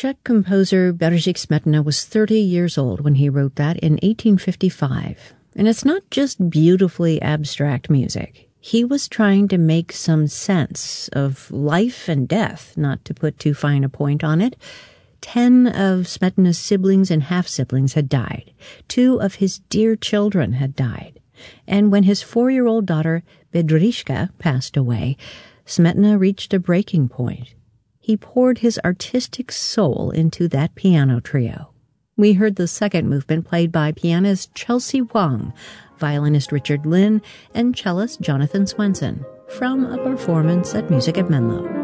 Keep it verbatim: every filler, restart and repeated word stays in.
Czech composer Bedřich Smetana was thirty years old when he wrote that in eighteen fifty-five. And it's not just beautifully abstract music. He was trying to make some sense of life and death, not to put too fine a point on it. Ten of Smetana's siblings and half-siblings had died. Two of his dear children had died. And when his four-year-old daughter, Bedřiška, passed away, Smetana reached a breaking point. He poured his artistic soul into that piano trio. We heard the second movement played by pianist Chelsea Wang, violinist Richard Lynn, and cellist Jonathan Swenson, from a performance at Music at Menlo.